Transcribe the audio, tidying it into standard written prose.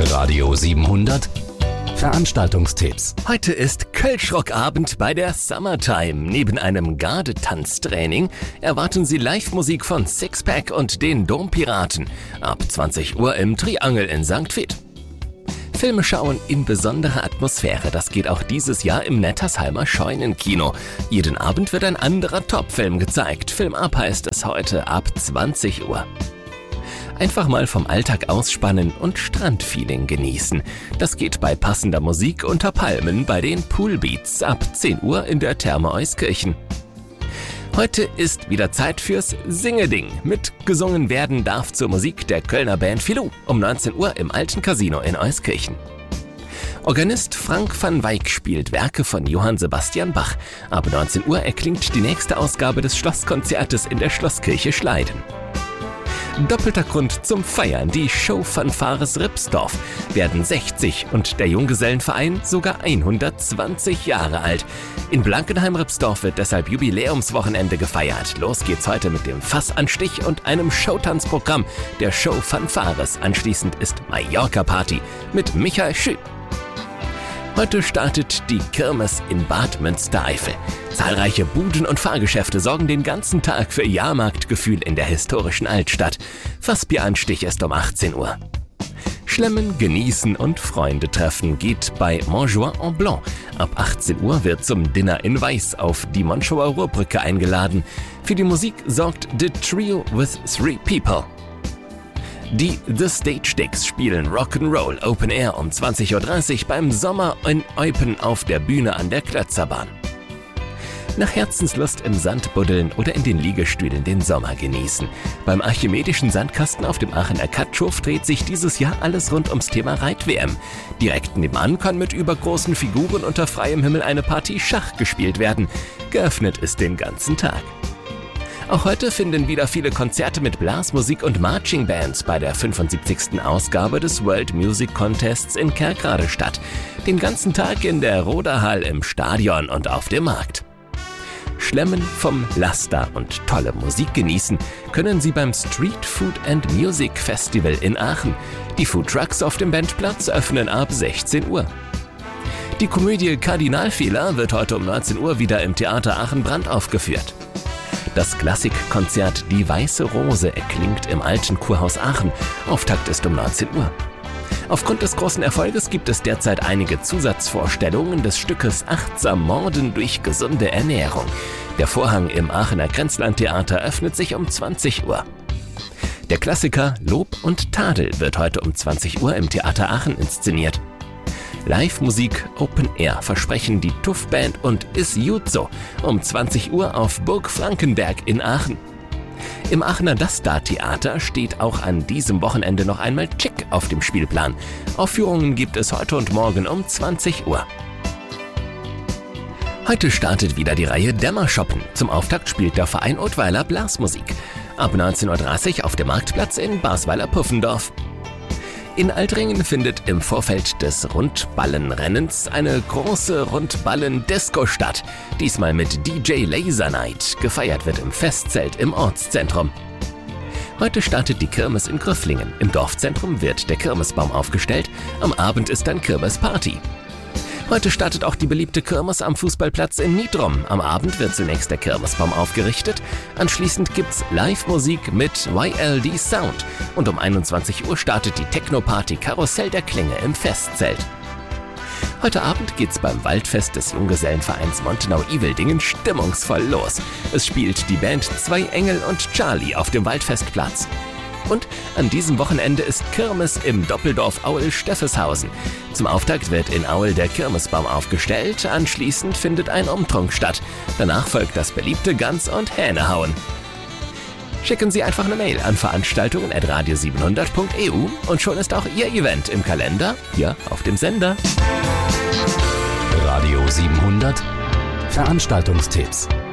Radio 700 Veranstaltungstipps. Heute ist Kölschrockabend bei der Summertime. Neben einem Gardetanztraining erwarten Sie Live-Musik von Sixpack und den Dompiraten. Ab 20 Uhr im Triangel in St. Vith. Filme schauen in besonderer Atmosphäre. Das geht auch dieses Jahr im Nettersheimer Scheunenkino. Jeden Abend wird ein anderer Top-Film gezeigt. Film ab heißt es heute ab 20 Uhr. Einfach mal vom Alltag ausspannen und Strandfeeling genießen. Das geht bei passender Musik unter Palmen bei den Poolbeats ab 10 Uhr in der Therme Euskirchen. Heute ist wieder Zeit fürs Singeding. Mitgesungen werden darf zur Musik der Kölner Band Filou um 19 Uhr im Alten Casino in Euskirchen. Organist Frank van Wyk spielt Werke von Johann Sebastian Bach. Ab 19 Uhr erklingt die nächste Ausgabe des Schlosskonzertes in der Schlosskirche Schleiden. Doppelter Grund zum Feiern. Die Showfanfares Ripsdorf werden 60 und der Junggesellenverein sogar 120 Jahre alt. In Blankenheim-Ripsdorf wird deshalb Jubiläumswochenende gefeiert. Los geht's heute mit dem Fassanstich und einem Showtanzprogramm der Showfanfares. Anschließend ist Mallorca-Party mit Michael Schü. Heute startet die Kirmes in Bad Münstereifel. Zahlreiche Buden und Fahrgeschäfte sorgen den ganzen Tag für Jahrmarktgefühl in der historischen Altstadt. Fassbieranstich ist um 18 Uhr. Schlemmen, genießen und Freunde treffen geht bei Montjoie en Blanc. Ab 18 Uhr wird zum Dinner in Weiß auf die Monschauer Ruhrbrücke eingeladen. Für die Musik sorgt The Trio with Three People. Die The Stage Dicks spielen Rock'n'Roll Open Air um 20.30 Uhr beim Sommer in Eupen auf der Bühne an der Klötzerbahn. Nach Herzenslust im Sand buddeln oder in den Liegestühlen den Sommer genießen. Beim Archimedischen Sandkasten auf dem Aachener Katschow dreht sich dieses Jahr alles rund ums Thema Reit-WM. Direkt nebenan kann mit übergroßen Figuren unter freiem Himmel eine Partie Schach gespielt werden. Geöffnet ist den ganzen Tag. Auch heute finden wieder viele Konzerte mit Blasmusik und Marching Bands bei der 75. Ausgabe des World Music Contests in Kerkrade statt. Den ganzen Tag in der Roderhall im Stadion und auf dem Markt. Schlemmen vom Laster und tolle Musik genießen können Sie beim Street Food and Music Festival in Aachen. Die Foodtrucks auf dem Bandplatz öffnen ab 16 Uhr. Die Komödie Kardinalfehler wird heute um 19 Uhr wieder im Theater Aachen-Brand aufgeführt. Das Klassikkonzert Die Weiße Rose erklingt im Alten Kurhaus Aachen. Auftakt ist um 19 Uhr. Aufgrund des großen Erfolges gibt es derzeit einige Zusatzvorstellungen des Stückes Achtsam Morden durch gesunde Ernährung. Der Vorhang im Aachener Grenzlandtheater öffnet sich um 20 Uhr. Der Klassiker Lob und Tadel wird heute um 20 Uhr im Theater Aachen inszeniert. Live-Musik Open Air versprechen die Tuff-Band und Is Gut So um 20 Uhr auf Burg Frankenberg in Aachen. Im Aachener Das-Da-Theater steht auch an diesem Wochenende noch einmal Chick auf dem Spielplan. Aufführungen gibt es heute und morgen um 20 Uhr. Heute startet wieder die Reihe Dämmershoppen. Zum Auftakt spielt der Verein Ottweiler Blasmusik. Ab 19.30 Uhr auf dem Marktplatz in Basweiler-Puffendorf. In Altringen findet im Vorfeld des Rundballenrennens eine große Rundballen-Disco statt. Diesmal mit DJ Laser Night. Gefeiert wird im Festzelt im Ortszentrum. Heute startet die Kirmes in Grüfflingen. Im Dorfzentrum wird der Kirmesbaum aufgestellt. Am Abend ist dann Kirmesparty. Heute startet auch die beliebte Kirmes am Fußballplatz in Niedrum. Am Abend wird zunächst der Kirmesbaum aufgerichtet. Anschließend gibt's Live-Musik mit YLD Sound. Und um 21 Uhr startet die Techno-Party Karussell der Klänge im Festzelt. Heute Abend geht's beim Waldfest des Junggesellenvereins Montenau-Iveldingen stimmungsvoll los. Es spielt die Band Zwei Engel und Charlie auf dem Waldfestplatz. Und an diesem Wochenende ist Kirmes im Doppeldorf Aul-Steffeshausen. Zum Auftakt wird in Aul der Kirmesbaum aufgestellt, anschließend findet ein Umtrunk statt. Danach folgt das beliebte Gans- und Hähnehauen. Schicken Sie einfach eine Mail an veranstaltungen@radio700.eu und schon ist auch Ihr Event im Kalender, hier auf dem Sender. Radio 700 Veranstaltungstipps.